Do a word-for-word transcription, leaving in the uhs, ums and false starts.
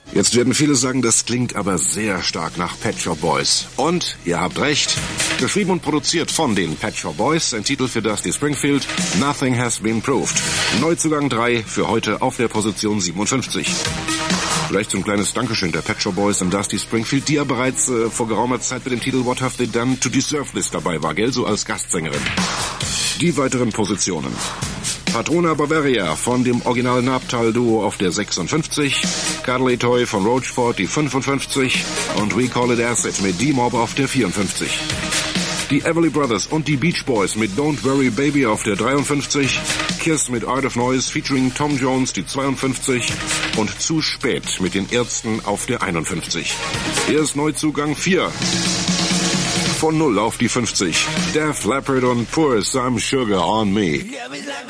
Jetzt werden viele sagen, das klingt aber sehr stark nach Pet Shop Boys. Und ihr habt recht. Geschrieben und produziert von den Pet Shop Boys, ein Titel für Dusty Springfield, Nothing Has Been Proved. Neuzugang drei für heute auf der Position siebenundfünfzig. Vielleicht so ein kleines Dankeschön der Pet Shop Boys und Dusty Springfield, die ja bereits äh, vor geraumer Zeit mit dem Titel What Have They Done to Deserve This dabei war, gell, so als Gastsängerin. Die weiteren Positionen. Patrona Bavaria von dem Original Naptal-Duo auf der sechsundfünfzig, Cuddly Toy von Roachford die fünfundfünfzig und We Call It Acid mit D-Mob auf der vierundfünfzig. Die Everly Brothers und die Beach Boys mit Don't Worry Baby auf der dreiundfünfzig, Kiss mit Art of Noise featuring Tom Jones die zweiundfünfzig und Zu spät mit den Ärzten auf der einundfünfzig. Hier ist Neuzugang vier. Von null auf die fünfzig. Def Leppard und Pour Some Sugar on Me.